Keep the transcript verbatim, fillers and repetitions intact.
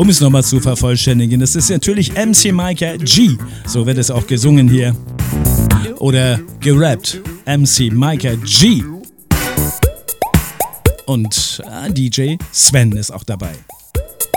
Um es nochmal zu vervollständigen, das ist natürlich M C Micah G, so wird es auch gesungen hier. Oder gerappt, M C Micah G. Und äh, D J Sven ist auch dabei.